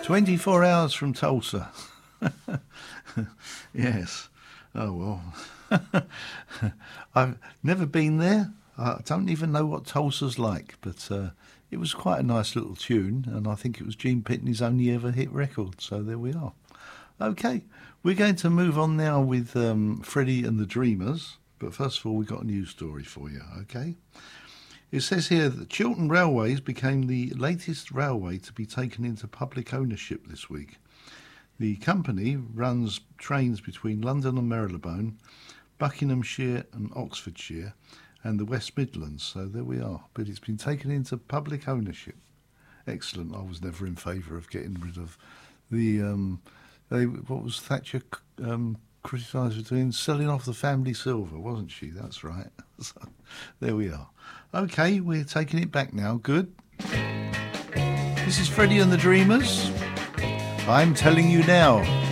24 hours from Tulsa. Yes. Oh, well. I've never been there. I don't even know what Tulsa's like, but it was quite a nice little tune, and I think it was Gene Pitney's only ever hit record, so there we are. Okay, we're going to move on now with Freddie and the Dreamers, but first of all, we've got a news story for you, okay? It says here that Chiltern Railways became the latest railway to be taken into public ownership this week. The company runs trains between London and Marylebone, Buckinghamshire and Oxfordshire, and the West Midlands, so there we are. But it's been taken into public ownership. Excellent. I was never in favour of getting rid of the, what was Thatcher criticised for doing? Selling off the family silver, wasn't she? That's right. So, there we are. Okay, we're taking it back now. Good. This is Freddie and the Dreamers. I'm telling you now.